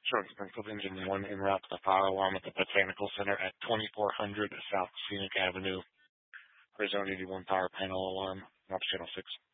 Sure, Springfield Engine 1 en route to the fire alarm at the Botanical Center at 2400 South Scenic Avenue. Arizona 81 power panel alarm. Ops Channel 6.